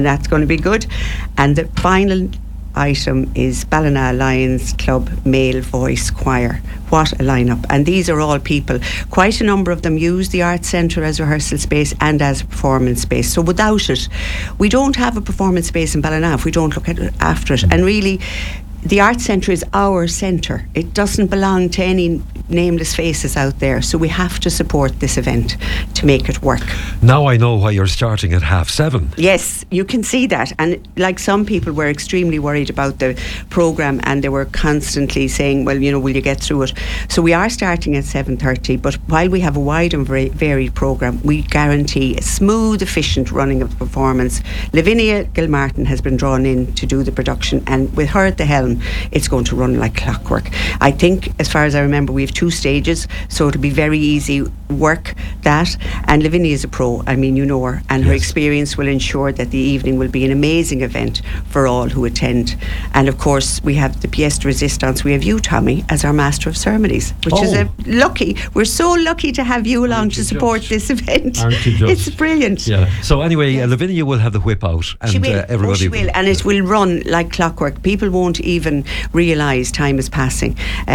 and that's going to be good. And the final item is Ballina Lions Club Male Voice Choir. What a lineup. And these are all people, quite a number of them use the Arts Centre as a rehearsal space and as a performance space. So without it, we don't have a performance space in Ballina if we don't look after it. And really, the Arts Centre is our centre. It doesn't belong to any nameless faces out there, so we have to support this event to make it work. Now I know why you're starting at 7:30. Yes, you can see that. And like, some people were extremely worried about the programme, and they were constantly saying, well, you know, will you get through it? So we are starting at 7:30, but while we have a wide and varied programme, we guarantee a smooth, efficient running of the performance. Lavinia Gilmartin has been drawn in to do the production, and with her at the helm, it's going to run like clockwork. I think, as far as I remember, we have 2 stages, so it'll be very easy work, that. And Lavinia is a pro. I mean, you know her, and her experience will ensure that the evening will be an amazing event for all who attend. And of course, we have the pièce de résistance. We have you, Tommy, as our Master of Ceremonies, which is we're so lucky to have you along to support this event. Aren't you just? It's brilliant. Yeah. So anyway, Lavinia will have the whip out, and she will. Everybody she will, and it will run like clockwork. People won't even realise time is passing.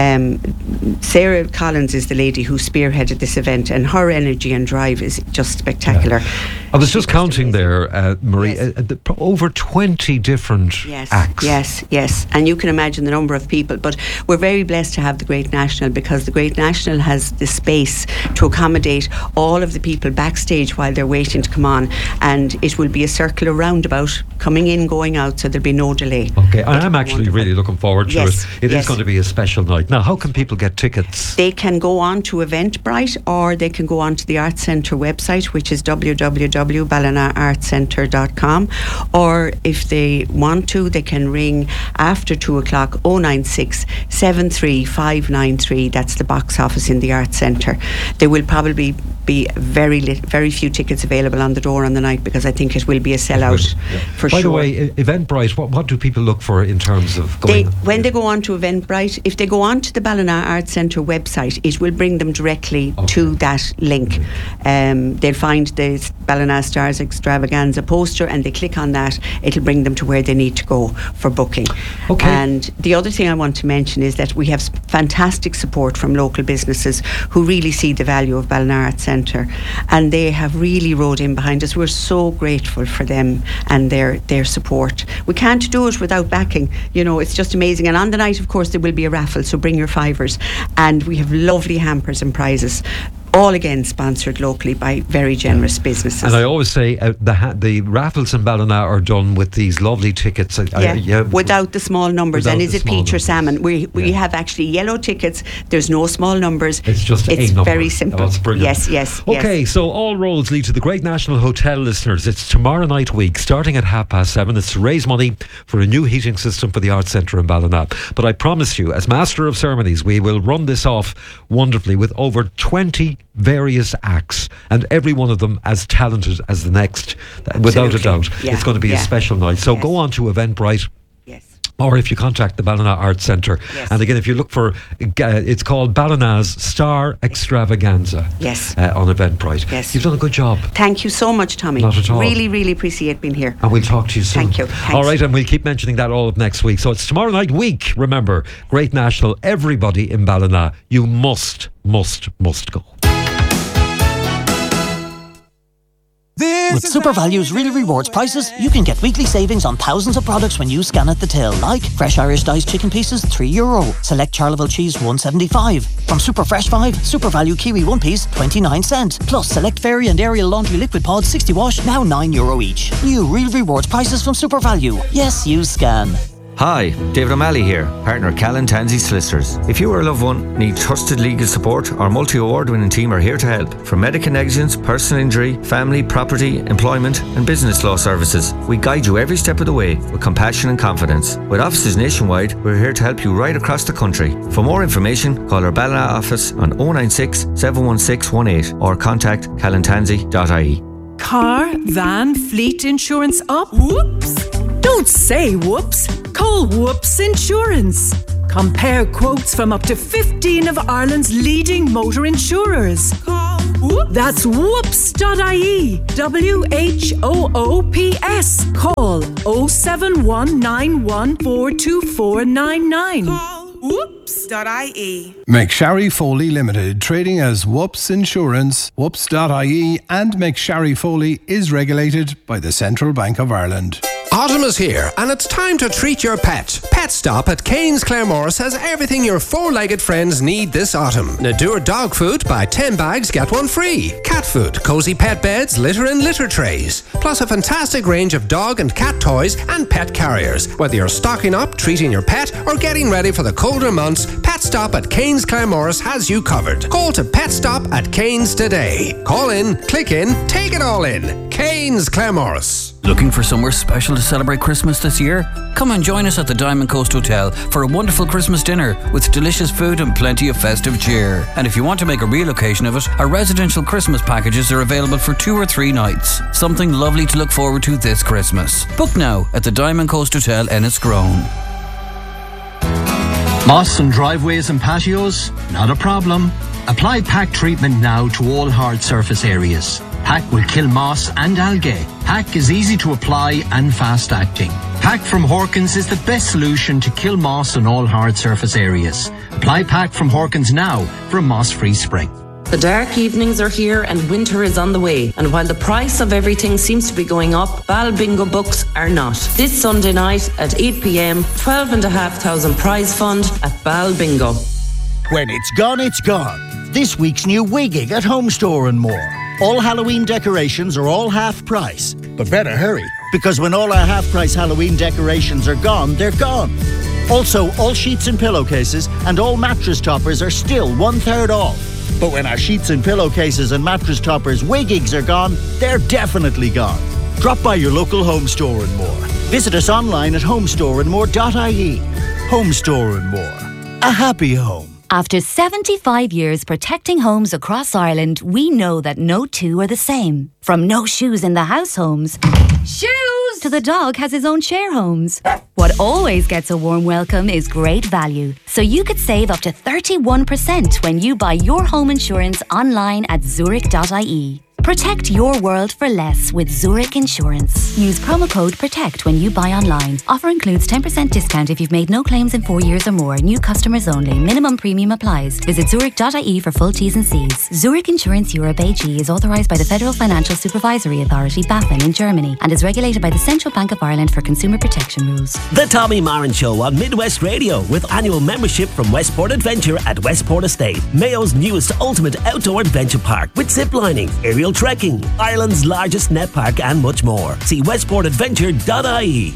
Sarah Collins is the lady who spearheaded this event, and her energy and drive is just spectacular. I was just counting there, Marie, over 20 different acts. Yes, and you can imagine the number of people. But we're very blessed to have the Great National, because the Great National has the space to accommodate all of the people backstage while they're waiting to come on, and it will be a circular roundabout, coming in, going out, so there'll be no delay. Okay, and I'm actually really looking forward to it. It Yes. is going to be a special night. Now, how can people get tickets? They can go on to Eventbrite, or they can go on to the Arts Centre website, which is www.ballinaartscentre.com, or if they want to, they can ring after 2 o'clock, 096 73 593. That's the box office in the Arts Centre. There will probably be very few tickets available on the door on the night, because I think it will be a sellout for sure. By the way, Eventbrite, what do people look for in terms of going? When they go on to Eventbrite, if they go on to the Ballina Arts Centre website, it will bring them directly to that link. They'll find the Ballina Stars Extravaganza poster, and they click on that, it'll bring them to where they need to go for booking. Okay. And the other thing I want to mention is that we have fantastic support from local businesses who really see the value of Ballina Arts Centre, and they have really rode in behind us. We're so grateful for them and their support. We can't do it without backing. You know, it's just amazing. And on the night, of course, there will be a raffle, so bring your fivers, and we have lovely hampers and prizes, all again sponsored locally by very generous businesses. And I always say the raffles in Ballina are done with these lovely tickets. Without the small numbers. And is it peach or salmon? We have actually yellow tickets. There's no small numbers. It's just a number. Very simple. Oh, that's brilliant. Yes. Okay, so all roads lead to the Great National Hotel, listeners. It's tomorrow night week, starting at 7:30. It's to raise money for a new heating system for the Arts Centre in Ballina. But I promise you, as Master of Ceremonies, we will run this off wonderfully with over 20 various acts, and every one of them as talented as the next. Without a doubt. It's going to be a special night. So go on to Eventbrite. Or if you contact the Ballina Arts Centre. And again, if you look for, it's called Ballina's Star Extravaganza on Eventbrite. You've done a good job. Thank you so much, Tommy. Not at all. Really, really appreciate being here. And we'll talk to you soon. Thank you. Thanks. All right, and we'll keep mentioning that all of next week. So it's tomorrow night week. Remember, Great National, everybody in Ballina, you must go. With SuperValue's Real Rewards prices, you can get weekly savings on thousands of products when you scan at the till, like fresh Irish diced chicken pieces, €3. Select Charleville cheese, $1.75. From Super Fresh 5, SuperValue Kiwi 1 piece, 29 cents. Plus, select Fairy and Ariel laundry liquid pods, 60 wash, now €9 each. New Real Rewards prices from SuperValue. Yes, you scan. Hi, David O'Malley here, partner Callan Tansey Solicitors. If you or a loved one need trusted legal support, our multi-award winning team are here to help. From medical negligence, personal injury, family, property, employment and business law services, we guide you every step of the way with compassion and confidence. With offices nationwide, we're here to help you right across the country. For more information, call our Ballina office on 096 716 18 or contact callantansey.ie. Car, van, fleet insurance up? Whoops! Don't say whoops. Call Whoops Insurance. Compare quotes from up to 15 of Ireland's leading motor insurers. Call Whoops. That's whoops.ie. WHOOPS. Call 07191424499. Call whoops.ie. McSharry Foley Limited, trading as Whoops Insurance, whoops.ie, and McSharry Foley is regulated by the Central Bank of Ireland. Autumn is here and it's time to treat your pet. Pet Stop at Cairns Claremorris has everything your four-legged friends need this autumn. Nadur dog food, buy 10 bags, get one free. Cat food, cozy pet beds, litter and litter trays. Plus a fantastic range of dog and cat toys and pet carriers. Whether you're stocking up, treating your pet or getting ready for the colder months, Pet Stop at Cairns Claremorris has you covered. Call to Pet Stop at Cairns today. Call in, click in, take it all in. Cairns Claremorris. Looking for somewhere special to celebrate Christmas this year? Come and join us at the Diamond Coast Hotel for a wonderful Christmas dinner with delicious food and plenty of festive cheer. And if you want to make a real occasion of it, our residential Christmas packages are available for 2 or 3 nights. Something lovely to look forward to this Christmas. Book now at the Diamond Coast Hotel Enniscrone. Moss and driveways and patios? Not a problem. Apply PAC treatment now to all hard surface areas. PAC will kill moss and algae. PAC is easy to apply and fast acting. PAC from Horkins is the best solution to kill moss on all hard surface areas. Apply PAC from Horkins now for a moss-free spring. The dark evenings are here and winter is on the way. And while the price of everything seems to be going up, Bal Bingo books are not. This Sunday night at 8 p.m, 12,500 prize fund at Bal Bingo. When it's gone, it's gone. This week's new Wiggig at Home Store and More. All Halloween decorations are all half price. But better hurry, because when all our half price Halloween decorations are gone, they're gone. Also, all sheets and pillowcases and all mattress toppers are still 1/3 off. But when our sheets and pillowcases and mattress toppers Wiggigs are gone, they're definitely gone. Drop by your local Home Store and More. Visit us online at homestoreandmore.ie. Home Store and More. A happy home. After 75 years protecting homes across Ireland, we know that no two are the same. From no shoes in the house homes, shoes, to the dog has his own share homes. What always gets a warm welcome is great value. So you could save up to 31% when you buy your home insurance online at zurich.ie. Protect your world for less with Zurich Insurance. Use promo code PROTECT when you buy online. Offer includes 10% discount if you've made no claims in 4 years or more. New customers only. Minimum premium applies. Visit zurich.ie for full T's and C's. Zurich Insurance Europe AG is authorised by the Federal Financial Supervisory Authority, BaFin, in Germany and is regulated by the Central Bank of Ireland for consumer protection rules. The Tommy Marin Show on Midwest Radio with annual membership from Westport Adventure at Westport Estate, Mayo's newest ultimate outdoor adventure park with zip lining, aerial trekking, Ireland's largest net park and much more. See westportadventure.ie.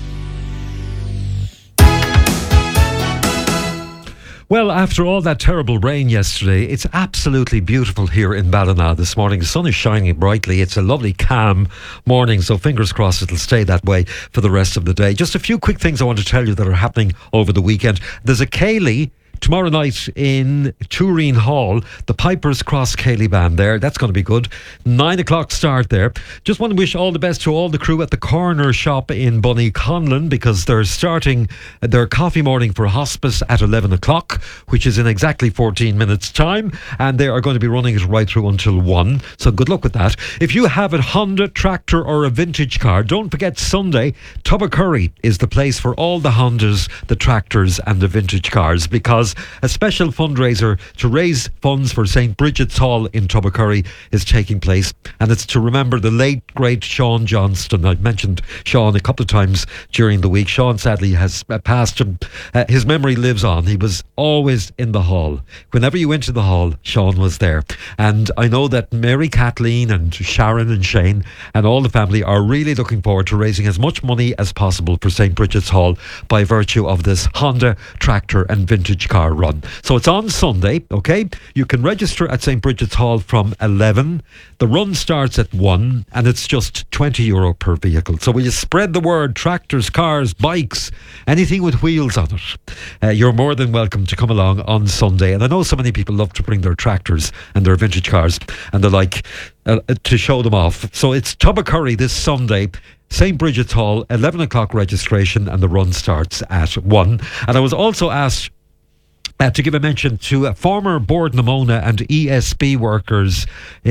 Well, after all that terrible rain yesterday, it's absolutely beautiful here in Ballina this morning. The sun is shining brightly. It's a lovely, calm morning, so fingers crossed it'll stay that way for the rest of the day. Just a few quick things I want to tell you that are happening over the weekend. There's a Ceilidh tomorrow night in Turin Hall, the Pipers Cross Ceilidh Band there. That's going to be good. 9 o'clock start there. Just want to wish all the best to all the crew at the Corner Shop in Bunnyconlon, because they're starting their coffee morning for hospice at 11 o'clock, which is in exactly 14 minutes time, and they are going to be running it right through until 1. So good luck with that. If you have a Honda, tractor or a vintage car, don't forget Sunday, Tubbacurry is the place for all the Hondas, the tractors and the vintage cars, because a special fundraiser to raise funds for St. Bridget's Hall in Tubbacurry is taking place, and it's to remember the late great Sean Johnston. I've mentioned Sean a couple of times during the week. Sean sadly has passed. His memory lives on. He was always in the hall. Whenever you went to the hall, Sean was there. And I know that Mary Kathleen and Sharon and Shane and all the family are really looking forward to raising as much money as possible for St. Bridget's Hall by virtue of this Honda, tractor and vintage car run. So it's on Sunday, okay? You can register at St. Bridget's Hall from 11. The run starts at 1 and it's just €20 per vehicle. So will you spread the word? Tractors, cars, bikes, anything with wheels on it. You're more than welcome to come along on Sunday. And I know so many people love to bring their tractors and their vintage cars and the like to show them off. So it's Tubbacurry this Sunday, St. Bridget's Hall, 11 o'clock registration, and the run starts at 1. And I was also asked to give a mention to former Bord na Móna and ESB workers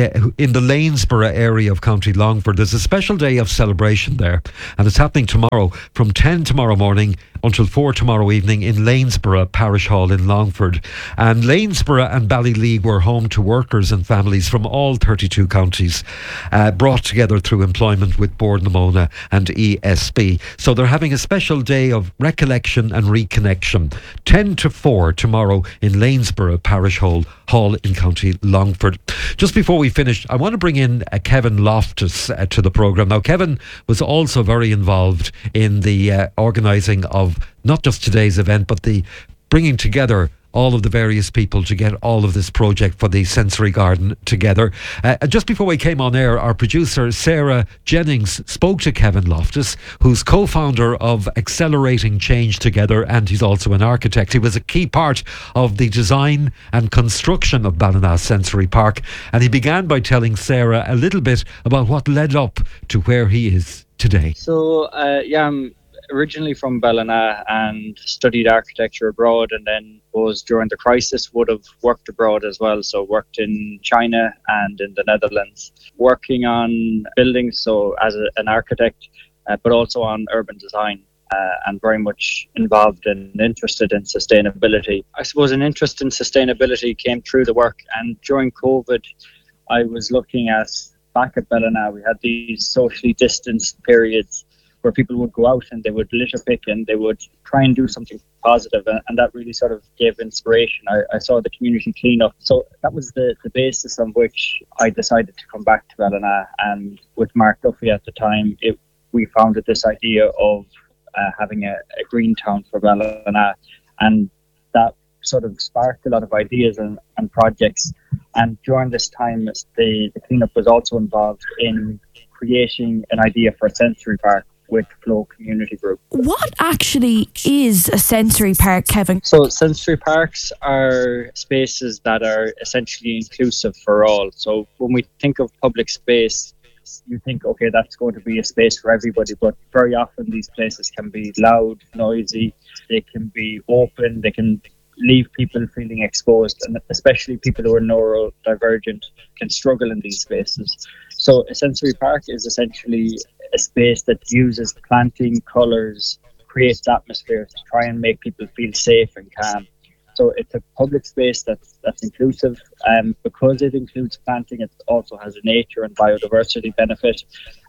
in the Lanesborough area of County Longford. There's a special day of celebration there, and it's happening tomorrow from 10 tomorrow morning until 4 tomorrow evening in Lanesborough Parish Hall in Longford. And Lanesborough and Ballyleague were home to workers and families from all 32 counties, brought together through employment with Bord na Móna and ESB. So they're having a special day of recollection and reconnection, 10 to 4 tomorrow in Lanesborough Parish Hall in County Longford. Just before we finish, I want to bring in Kevin Loftus to the programme. Now, Kevin was also very involved in the organising of not just today's event, but the bringing together all of the various people to get all of this project for the Sensory Garden together. Just before we came on air, our producer Sarah Jennings spoke to Kevin Loftus, who's co-founder of Accelerating Change Together, and he's also an architect. He was a key part of the design and construction of Ballina Sensory Park, and he began by telling Sarah a little bit about what led up to where he is today. So, I'm originally from Ballina and studied architecture abroad, and then was during the crisis would have worked abroad as well. So worked in China and in the Netherlands, working on buildings, so as an architect, but also on urban design, and very much involved and interested in sustainability. I suppose an interest in sustainability came through the work, and during COVID I was looking back at Ballina. We had these socially distanced periods where people would go out and they would litter pick and they would try and do something positive, and that really sort of gave inspiration. I saw the community cleanup, so that was the basis on which I decided to come back to Ballina. And with Mark Duffy at the time, we founded this idea of having a green town for Ballina, and that sort of sparked a lot of ideas and projects. And during this time, the cleanup was also involved in creating an idea for a sensory park with Flow Community Group. What actually is a sensory park, Kevin? So sensory parks are spaces that are essentially inclusive for all. So when we think of public space, you think, okay, that's going to be a space for everybody, but very often these places can be loud, noisy, they can be open, they can leave people feeling exposed, and especially people who are neurodivergent can struggle in these spaces. So a sensory park is essentially a space that uses planting, colours, creates atmosphere to try and make people feel safe and calm. So it's a public space that's inclusive, and because it includes planting, it also has a nature and biodiversity benefit,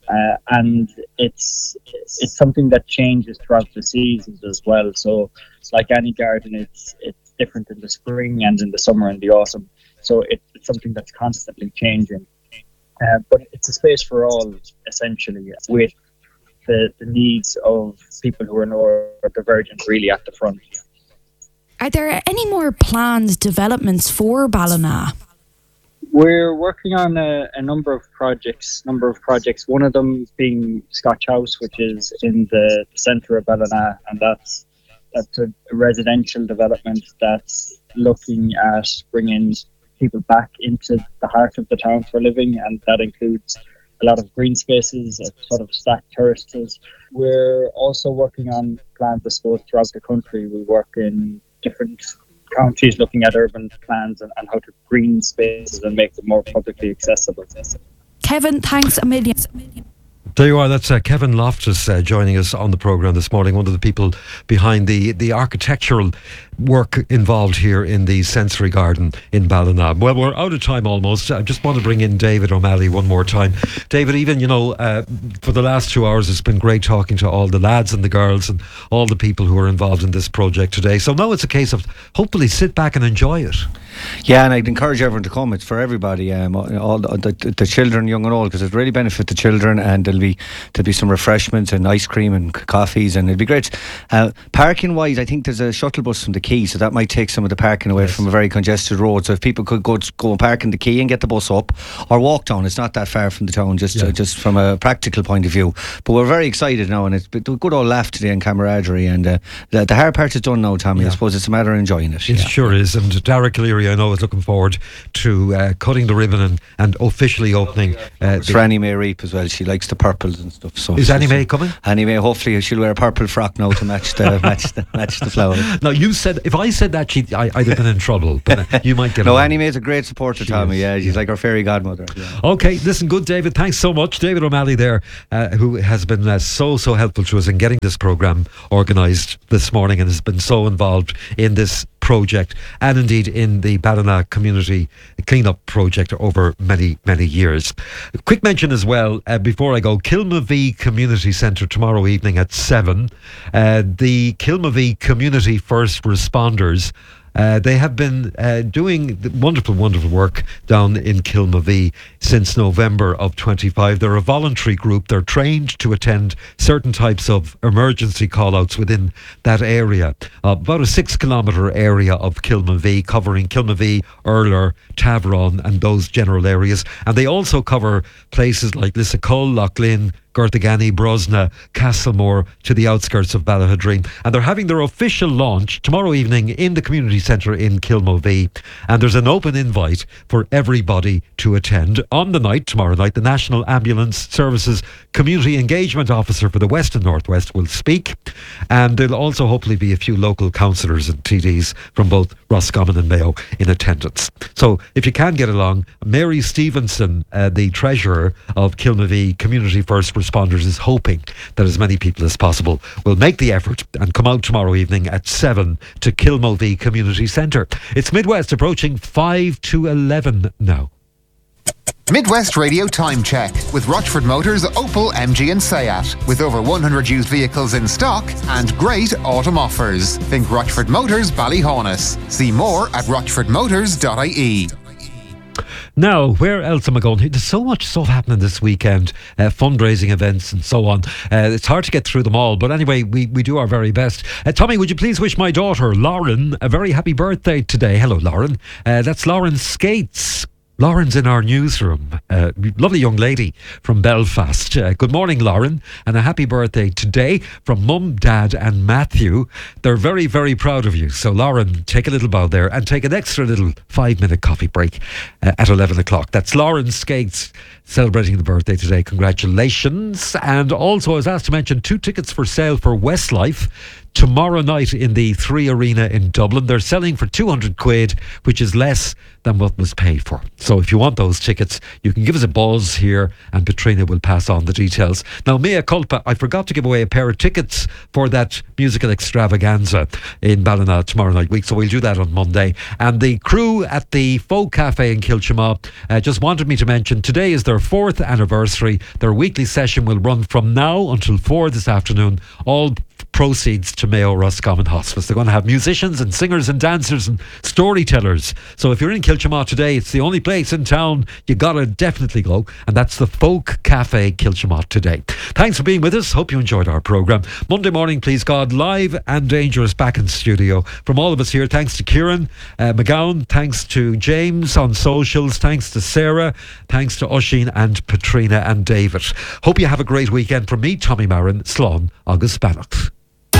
and it's something that changes throughout the seasons as well. So it's like any garden, it's different in the spring and in the summer and the autumn. So it's something that's constantly changing. But it's a space for all, essentially, with the needs of people who are neurodivergent really at the front. Are there any more planned developments for Ballina? We're working on a number of projects. One of them being Scotch House, which is in the centre of Ballina, and that's a residential development that's looking at bringing people back into the heart of the town for living, and that includes a lot of green spaces, sort of stacked terraces. We're also working on plans, I suppose, throughout the country. We work in different counties looking at urban plans and how to green spaces and make them more publicly accessible. Kevin, thanks a million. There you are, that's Kevin Loftus joining us on the programme this morning, one of the people behind the architectural work involved here in the Sensory Garden in Ballina. Well, we're out of time almost. I just want to bring in David O'Malley one more time. David, even, for the last 2 hours, it's been great talking to all the lads and the girls and all the people who are involved in this project today. So now it's a case of hopefully sit back and enjoy it. Yeah, and I'd encourage everyone to come. It's for everybody, all the children, young and old, because it really benefit the children, and there'll be some refreshments and ice cream and coffees, and it'll be great. Parking wise, I think there's a shuttle bus from the Quay, so that might take some of the parking away from a very congested road. So if people could go and park in the Quay and get the bus up, or walk down, it's not that far from the town, just from a practical point of view. But we're very excited now, and it's a good old laugh today and camaraderie, and the hard part is done now, Tommy. I suppose it's a matter of enjoying it. It sure is, and Derek Leary, I know, is looking forward to cutting the ribbon and officially opening. It's for Annie Mae Reap as well. She likes the purples and stuff. So is Annie Mae coming? Annie Mae, hopefully she'll wear a purple frock now to match the flower. Now, you said if I said that, I'd have been in trouble. But you might get No, along. Annie Mae's a great supporter, Tommy. Yeah, she's like our fairy godmother. Yeah. Okay, listen, good, David. Thanks so much. David O'Malley there, who has been so helpful to us in getting this programme organised this morning and has been so involved in this project and indeed in the Ballina community clean-up project over many years. Quick mention as well, before I go, Kilmavee Community Centre tomorrow evening at 7. The Kilmavee Community First Responders, they have been doing wonderful work down in Kilmavee since November of 25. They're a voluntary group. They're trained to attend certain types of emergency call-outs within that area. About a 6-kilometre area of Kilmavee, covering Kilmavee, Urler, Tavron and those general areas. And they also cover places like Lissacull, Loughlin, Gortagany, Brosna, Castlemore to the outskirts of Ballahadreen. And they're having their official launch tomorrow evening in the community centre in Kilmavee. And there's an open invite for everybody to attend. On the night, tomorrow night, the National Ambulance Services Community Engagement Officer for the West and Northwest will speak. And there'll also hopefully be a few local councillors and TDs from both Roscommon and Mayo in attendance. So if you can get along, Mary Stevenson, the treasurer of Kilmavee Community First Responders, is hoping that as many people as possible will make the effort and come out tomorrow evening at 7 to Kilmavee Community Centre. It's Midwest approaching 5 to 11 now. Midwest Radio Time Check with Rochford Motors, Opel, MG and Seat. With over 100 used vehicles in stock and great autumn offers. Think Rochford Motors, Ballyhonus. See more at rochfordmotors.ie. Now, where else am I going? There's so much stuff happening this weekend, fundraising events and so on. It's hard to get through them all, but anyway, we do our very best. Tommy, would you please wish my daughter, Lauren, a very happy birthday today? Hello, Lauren. That's Lauren Skates. Lauren's in our newsroom. Lovely young lady from Belfast. Good morning, Lauren, and a happy birthday today from Mum, Dad and Matthew. They're very, very proud of you. So, Lauren, take a little bow there and take an extra little 5-minute coffee break at 11 o'clock. That's Lauren Skates celebrating the birthday today. Congratulations. And also, I was asked to mention 2 tickets for sale for Westlife tomorrow night in the 3 Arena in Dublin. They're selling for 200 quid, which is less than what was paid for. So if you want those tickets, you can give us a buzz here and Petrina will pass on the details. Now, mea culpa, I forgot to give away a pair of tickets for that musical extravaganza in Ballina tomorrow night week, so we'll do that on Monday. And the crew at the Folk Cafe in Kilchama just wanted me to mention today is their 4th anniversary. Their weekly session will run from now until 4 this afternoon. All proceeds to Mayo Roscommon Hospice. They're going to have musicians and singers and dancers and storytellers. So if you're in Kilchama today, it's the only place in town you gotta definitely go, and that's the Folk Cafe Kilchama today. Thanks for being with us. Hope you enjoyed our programme. Monday morning, please God, live and dangerous back in studio. From all of us here, thanks to Kieran McGowan, thanks to James on socials, thanks to Sarah, thanks to Oisin and Petrina and David. Hope you have a great weekend. From me, Tommy Marin, Slán agus Bannock.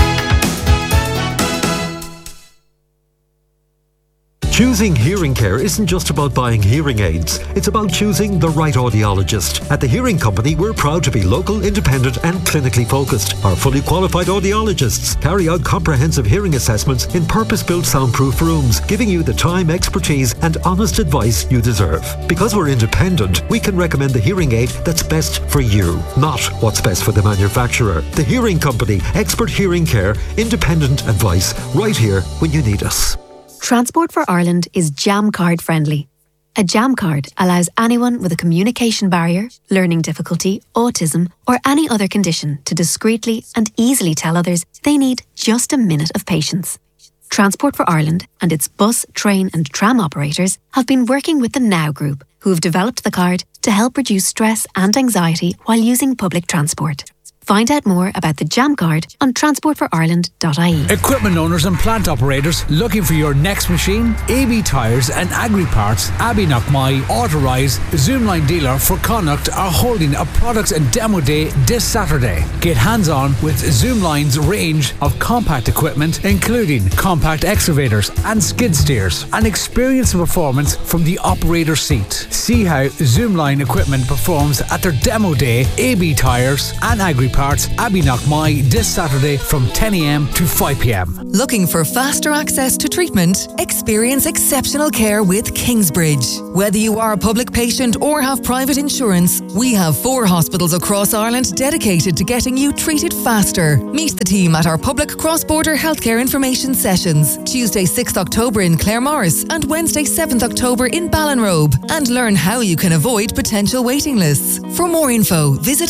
Choosing hearing care isn't just about buying hearing aids. It's about choosing the right audiologist. At the Hearing Company, we're proud to be local, independent and clinically focused. Our fully qualified audiologists carry out comprehensive hearing assessments in purpose-built soundproof rooms, giving you the time, expertise and honest advice you deserve. Because we're independent, we can recommend the hearing aid that's best for you, not what's best for the manufacturer. The Hearing Company, expert hearing care, independent advice, right here when you need us. Transport for Ireland is Jam Card friendly. A Jam Card allows anyone with a communication barrier, learning difficulty, autism, or any other condition to discreetly and easily tell others they need just a minute of patience. Transport for Ireland and its bus, train and tram operators have been working with the Now Group, who have developed the card to help reduce stress and anxiety while using public transport. Find out more about the Jam Card on transportforireland.ie. Equipment owners and plant operators looking for your next machine? AB Tyres and Agri Parts, Abbey Knockmy, Autorize, Zoomline dealer for Connacht are holding a products and demo day this Saturday. Get hands-on with Zoomline's range of compact equipment, including compact excavators and skid steers, and experience the performance from the operator seat. See how Zoomline equipment performs at their demo day, AB Tyres and Agri Parts Parts, Abbey Knockmy, this Saturday from 10 a.m. to 5 p.m. Looking for faster access to treatment? Experience exceptional care with Kingsbridge. Whether you are a public patient or have private insurance, we have 4 hospitals across Ireland dedicated to getting you treated faster. Meet the team at our public cross-border healthcare information sessions, Tuesday 6th October in Claremorris and Wednesday 7th October in Ballinrobe, and learn how you can avoid potential waiting lists. For more info, visit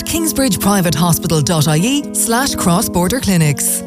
kingsbridgeprivatehospital.ie/cross-border clinics.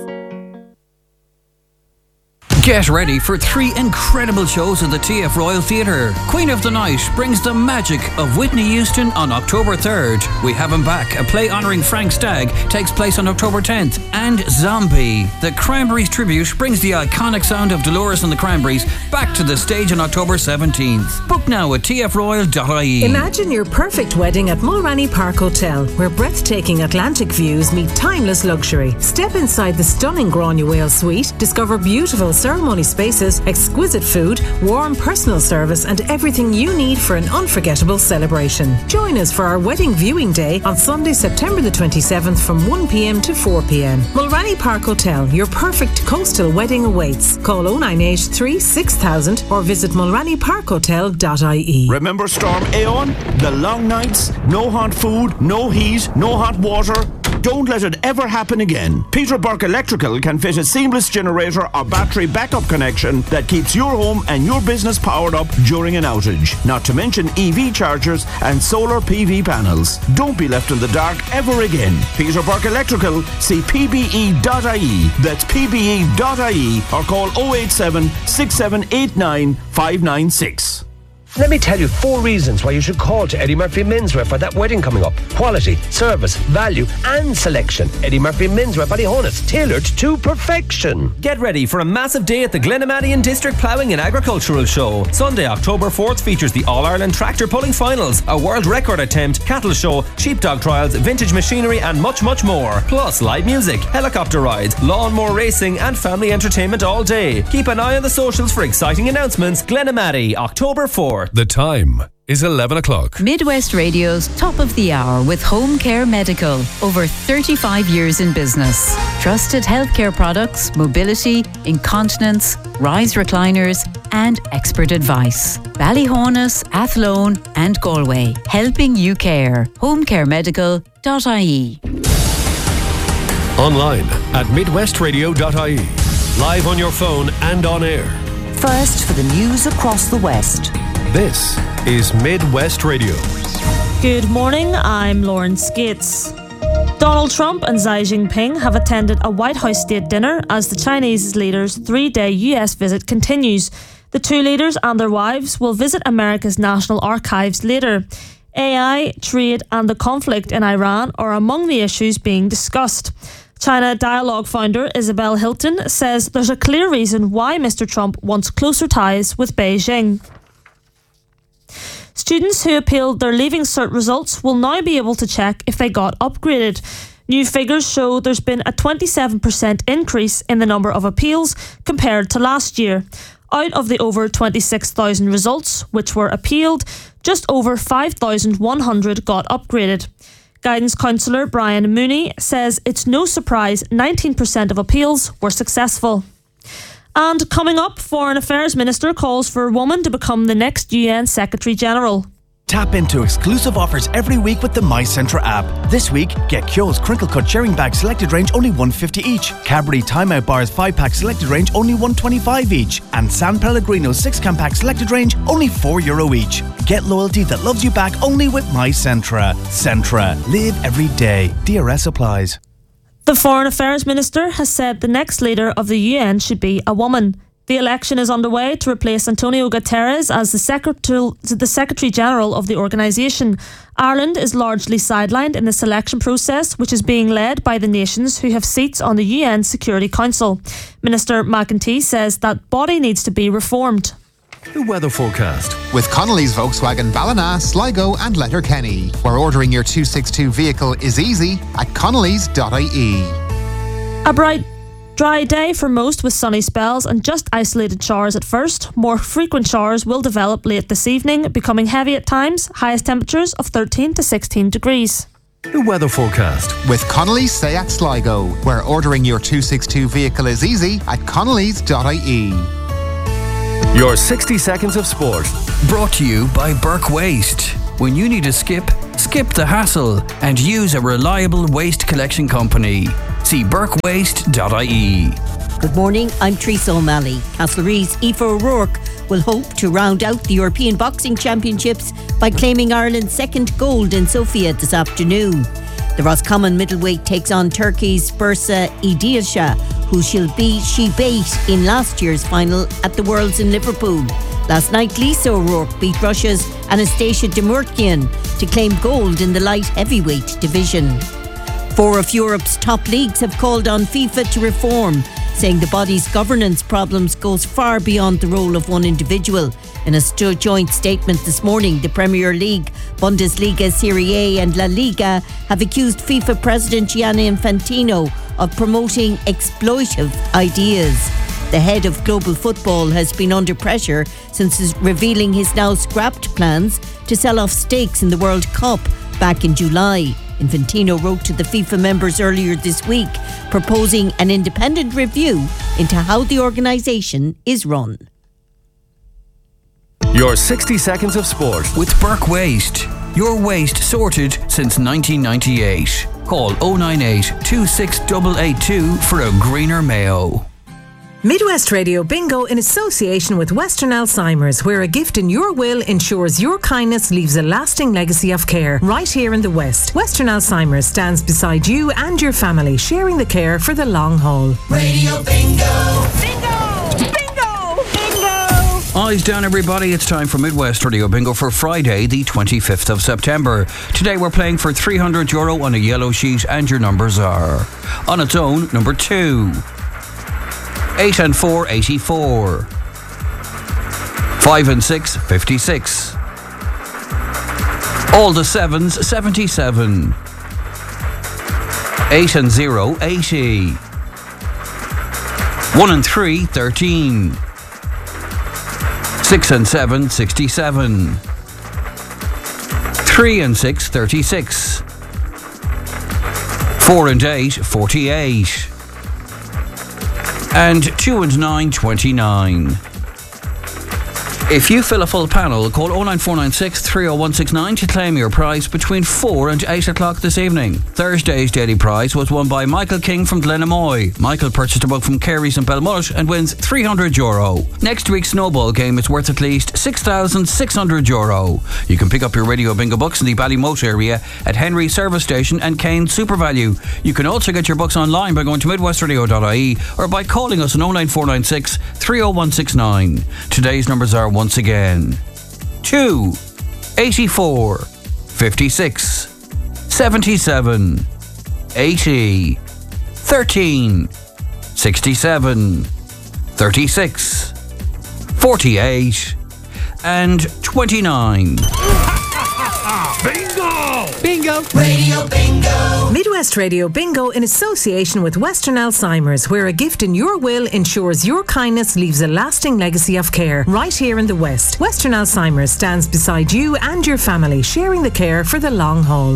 Get ready for 3 incredible shows at the TF Royal Theatre. Queen of the Night brings the magic of Whitney Houston on October 3rd. We Have Him Back, a play honouring Frank Stagg, takes place on October 10th. And Zombie, the Cranberries tribute, brings the iconic sound of Dolores and the Cranberries back to the stage on October 17th. Book now at tfroyal.ie. Imagine your perfect wedding at Mulranny Park Hotel, where breathtaking Atlantic views meet timeless luxury. Step inside the stunning Granuaile suite, discover beautiful ceremony spaces, exquisite food, warm personal service, and everything you need for an unforgettable celebration. Join us for our wedding viewing day on Sunday, September the 27th from 1 p.m. to 4 p.m. Mulranny Park Hotel, your perfect coastal wedding awaits. Call 0983 6000 or visit mulrannyparkhotel.ie. Remember Storm Aeon? The long nights, no hot food, no heat, no hot water. Don't let it ever happen again. Peter Burke Electrical can fit a seamless generator or battery backup connection that keeps your home and your business powered up during an outage. Not to mention EV chargers and solar PV panels. Don't be left in the dark ever again. Peter Burke Electrical, see pbe.ie. That's pbe.ie or call 087 6789 596. Let me tell you 4 reasons why you should call to Eddie Murphy Menswear for that wedding coming up. Quality, service, value and selection. Eddie Murphy Menswear Ballyhonus, tailored to perfection. Get ready for a massive day at the Glenamaddy District Ploughing and Agricultural Show. Sunday, October 4th features the All-Ireland Tractor Pulling Finals, a world record attempt, cattle show, sheepdog trials, vintage machinery and much, much more. Plus live music, helicopter rides, lawnmower racing and family entertainment all day. Keep an eye on the socials for exciting announcements. Glenamaddy, October 4th. The time is 11 o'clock. Midwest Radio's Top of the Hour with Home Care Medical. Over 35 years in business. Trusted healthcare products, mobility, incontinence, rise recliners and expert advice. Ballyhonus, Athlone and Galway. Helping you care. homecaremedical.ie. Online at midwestradio.ie. Live on your phone and on air. First for the news across the West. This is Midwest Radio. Good morning, I'm Lauren Skates. Donald Trump and Xi Jinping have attended a White House state dinner as the Chinese leader's 3-day US visit continues. The 2 leaders and their wives will visit America's National Archives later. AI, trade and the conflict in Iran are among the issues being discussed. China Dialogue founder Isabel Hilton says there's a clear reason why Mr. Trump wants closer ties with Beijing. Students who appealed their Leaving Cert results will now be able to check if they got upgraded. New figures show there's been a 27% increase in the number of appeals compared to last year. Out of the over 26,000 results which were appealed, just over 5,100 got upgraded. Guidance counsellor Brian Mooney says it's no surprise 19% of appeals were successful. And coming up, Foreign Affairs Minister calls for a woman to become the next UN Secretary General. Tap into exclusive offers every week with the MyCentra app. This week, get Kyo's Crinkle Cut Sharing Bag selected range only $1.50 each. Cadbury Timeout Bars 5-pack selected range only $1.25 each. And San Pellegrino 6-can pack selected range only €4 each. Get loyalty that loves you back only with MyCentra. Centra. Live every day. DRS applies. The Foreign Affairs Minister has said the next leader of the UN should be a woman. The election is underway to replace Antonio Guterres as the Secretary General of the organisation. Ireland is largely sidelined in the selection process, which is being led by the nations who have seats on the UN Security Council. Minister McEntee says that body needs to be reformed. The weather forecast. With Connolly's Volkswagen Ballina, Sligo and Letterkenny, where ordering your 262 vehicle is easy at connellys.ie. A bright, dry day for most with sunny spells and just isolated showers at first. More frequent showers will develop late this evening, becoming heavy at times, highest temperatures of 13 to 16 degrees. The weather forecast with Connolly's Seat Sligo, where ordering your 262 vehicle is easy at connellys.ie. Your 60 seconds of sport. Brought to you by Burke Waste. When you need a skip the hassle and use a reliable waste collection company. See burkewaste.ie. Good morning, I'm Teresa O'Malley. Castlereagh's Aoife O'Rourke will hope to round out the European Boxing Championships by claiming Ireland's second gold in Sofia this afternoon. The Roscommon middleweight takes on Turkey's Bursa Idilsha, who she beat in last year's final at the Worlds in Liverpool. Last night, Lisa O'Rourke beat Russia's Anastasia Demurkian to claim gold in the light heavyweight division. 4 of Europe's top leagues have called on FIFA to reform, saying the body's governance problems goes far beyond the role of one individual. In a joint statement this morning, the Premier League, Bundesliga, Serie A and La Liga have accused FIFA President Gianni Infantino of promoting exploitive ideas. The head of global football has been under pressure since revealing his now scrapped plans to sell off stakes in the World Cup back in July. Infantino wrote to the FIFA members earlier this week, proposing an independent review into how the organisation is run. Your 60 seconds of sport with Burke Waste. Your waste sorted since 1998. Call 098 26882 for a greener Mayo. Midwest Radio Bingo in association with Western Alzheimer's, where a gift in your will ensures your kindness leaves a lasting legacy of care. Right here in the West, Western Alzheimer's stands beside you and your family, sharing the care for the long haul. Radio Bingo! Bingo! Bingo! Bingo! Eyes down, everybody. It's time for Midwest Radio Bingo for Friday, the 25th of September. Today we're playing for €300 on a yellow sheet, and your numbers are: on its own, number 2. 8 and 4, 84. 5 and 6, 56. All the 7s, 77. 8 and 0, 80. 1 and 3, 13. 6 and 7, 67. 3 and 6, 36. 4 and 8, 48. And 2 and 9, 29. If you fill a full panel, call 09496 30169 to claim your prize between 4 and 8 o'clock this evening. Thursday's daily prize was won by Michael King from Glenamoy. Michael purchased a book from Carey's in Belmullet and wins €300. Next week's snowball game is worth at least €6,600. You can pick up your Radio Bingo books in the Ballymote area at Henry Service Station and Kane SuperValue. You can also get your books online by going to midwestradio.ie or by calling us on 09496 30169. Today's numbers are once again 2, 84, 56, 77, 80, 13, 67, 36, 48, and 29. Bingo! Bingo! Radio Bingo! Midwest Radio Bingo in association with Western Alzheimer's, where a gift in your will ensures your kindness leaves a lasting legacy of care. Right here in the West, Western Alzheimer's stands beside you and your family, sharing the care for the long haul.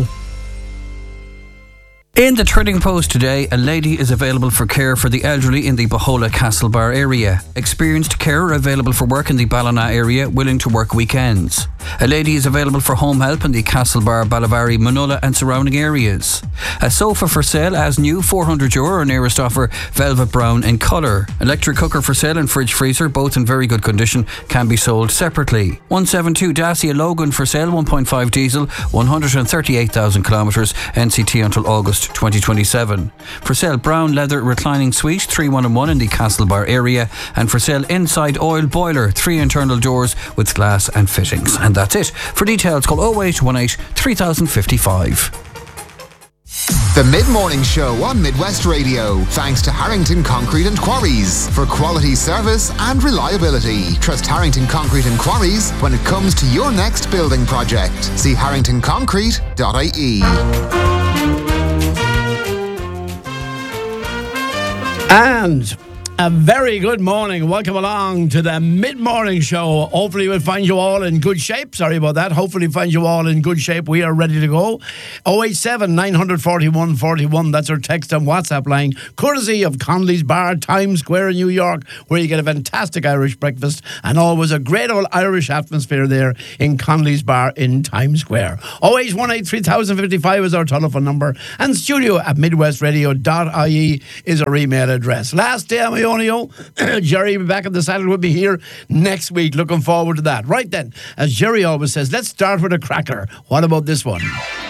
In the Trading Post today, a lady is available for care for the elderly in the Bohola Castlebar area. Experienced carer available for work in the Ballina area, willing to work weekends. A lady is available for home help in the Castlebar, Ballivary, Manola and surrounding areas. A sofa for sale as new, €400, or nearest offer, velvet brown in colour. Electric cooker for sale and fridge freezer, both in very good condition, can be sold separately. 172 Dacia Logan for sale, 1.5 diesel, 138,000 kilometres, NCT until August 2027. For sale brown leather reclining suite, 3-1-1 in the Castlebar area, and for sale inside oil boiler, 3 internal doors with glass and fittings. And that's it. For details, call 0818 3055. The Mid-Morning Show on Midwest Radio, thanks to Harrington Concrete and Quarries for quality service and reliability. Trust Harrington Concrete and Quarries when it comes to your next building project. See harringtonconcrete.ie. And A very good morning. Welcome along to the mid-morning show. Hopefully we'll find you all in good shape. Sorry about that. Hopefully find you all in good shape. We are ready to go. 087 941 41. That's our text and WhatsApp line. Courtesy of Conley's Bar, Times Square in New York, where you get a fantastic Irish breakfast and always a great old Irish atmosphere there in Conley's Bar in Times Square. 081 3055 is our telephone number. And studio at midwestradio.ie is our email address. Last day I'm Jerry will be back in the saddle with me here next week. Looking forward to that. Right then, as Jerry always says, let's start with a cracker. What about this one?